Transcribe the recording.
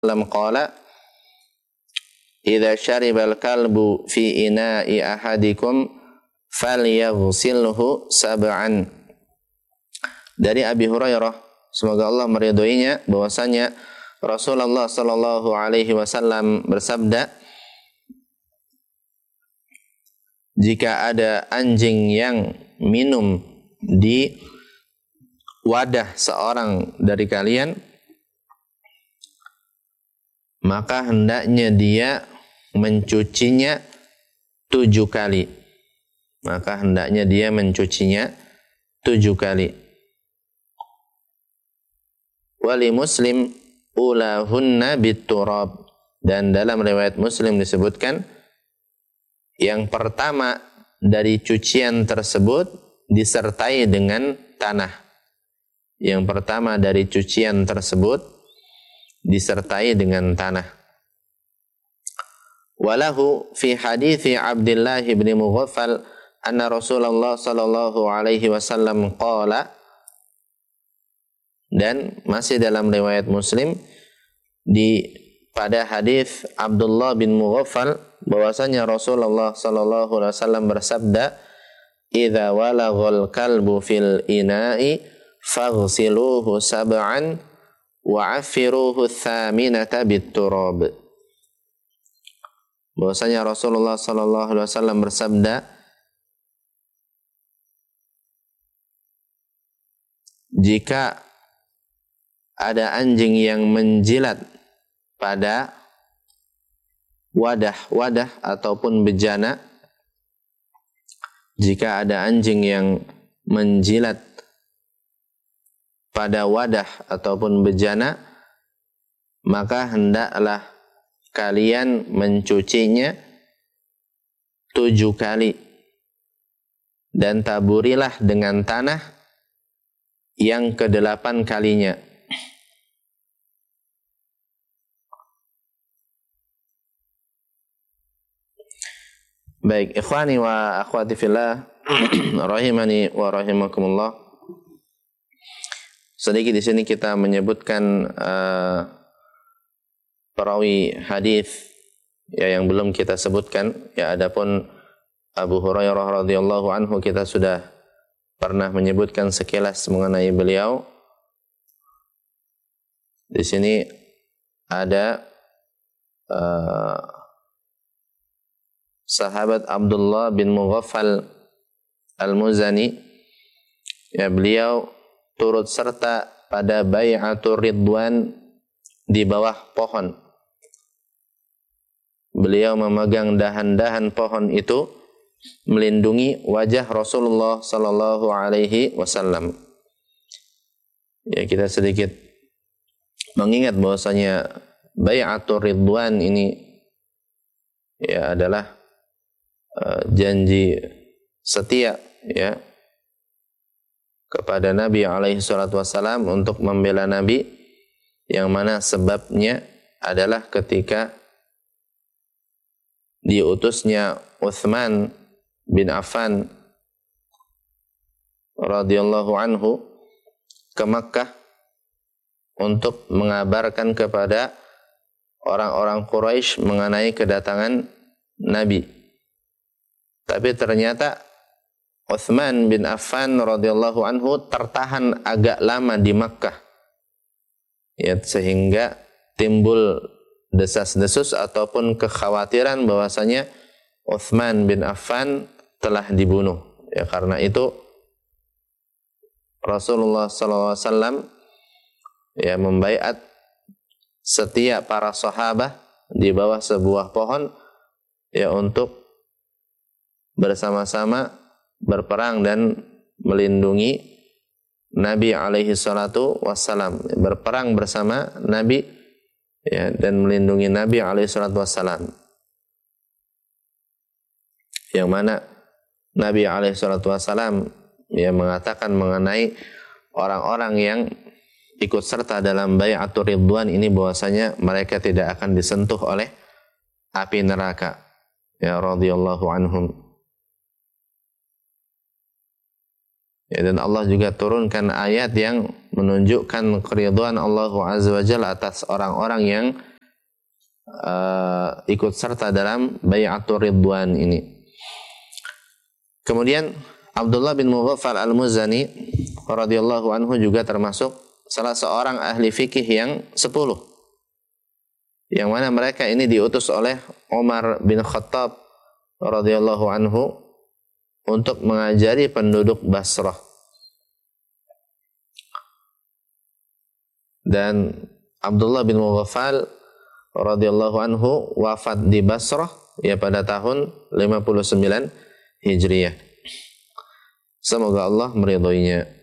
wasallam qala idza syaribal kalbu fi ina'i ahadikum falyaghsilhu sab'an. Dari Abi Hurairah, semoga Allah meridhoinya, bahwasanya Rasulullah sallallahu alaihi wasallam bersabda, jika ada anjing yang minum di wadah seorang dari kalian, maka hendaknya dia mencucinya 7 kali. Maka hendaknya dia mencucinya 7 kali. Wali Muslim ulahunna biturab. Dan dalam riwayat Muslim disebutkan, yang pertama dari cucian tersebut disertai dengan tanah. Yang pertama dari cucian tersebut disertai dengan tanah. Walahu fi hadithi Abdullah bin Mughaffal anna Rasulullah sallallahu alaihi wasallam qala, dan masih dalam riwayat Muslim pada hadis Abdullah bin Mughaffal, bahwasanya Rasulullah sallallahu alaihi wasallam bersabda, idza walaghal kalbu fil ina'i faghsiluhu sab'an wa'affiruhu thaminata bitturab. Bahwasanya Rasulullah sallallahu alaihi wasallam bersabda, jika ada anjing yang menjilat pada wadah ataupun bejana, jika ada anjing yang menjilat pada wadah ataupun bejana, maka hendaklah kalian mencucinya 7 kali dan taburilah dengan tanah yang ke-8 kalinya. Baik, ikhwani wa akhwati fillah, rahimani wa rahimakumullah. Sedikit di sini kita menyebutkan perawi hadis ya yang belum kita sebutkan. Ya, adapun Abu Hurairah radhiyallahu anhu kita sudah pernah menyebutkan sekilas mengenai beliau. Di sini ada sahabat Abdullah bin Mughaffal al-Muzani. Ya, beliau turut serta pada bai'atur ridwan di bawah pohon. Beliau memegang dahan-dahan pohon itu melindungi wajah Rasulullah sallallahu alaihi wasallam. Ya, kita sedikit mengingat bahwasanya bai'atur ridwan ini ya adalah janji setia ya kepada Nabi alaihi salatu wasallam untuk membela Nabi, yang mana sebabnya adalah ketika diutusnya Utsman bin Affan radhiyallahu anhu ke Makkah untuk mengabarkan kepada orang-orang Quraisy mengenai kedatangan Nabi. Tapi ternyata Utsman bin Affan radhiyallahu anhu tertahan agak lama di Makkah. Ya, sehingga timbul desas-desus ataupun kekhawatiran bahwasanya Utsman bin Affan telah dibunuh. Ya, karena itu Rasulullah SAW ya membaiat setiap para sahabat di bawah sebuah pohon ya untuk bersama-sama berperang dan melindungi Nabi alaihi salatu wassalam, berperang bersama Nabi ya, dan melindungi Nabi alaihi salatu wassalam, yang mana Nabi alaihi salatu wassalam ya mengatakan mengenai orang-orang yang ikut serta dalam bai'atur ridwan ini, bahwasanya mereka tidak akan disentuh oleh api neraka ya radhiyallahu anhum. Ya, dan Allah juga turunkan ayat yang menunjukkan keridhaan Allah Azza wa Jalla atas orang-orang yang ikut serta dalam Bai'atur Ridwan ini. Kemudian Abdullah bin Mughaffal Al-Muzani radhiyallahu anhu juga termasuk salah seorang ahli fikih yang 10, yang mana mereka ini diutus oleh Umar bin Khattab radhiyallahu anhu untuk mengajari penduduk Basrah. Dan Abdullah bin Mughaffal radhiyallahu anhu wafat di Basrah ya pada tahun 59 Hijriah. Semoga Allah meridhoinya.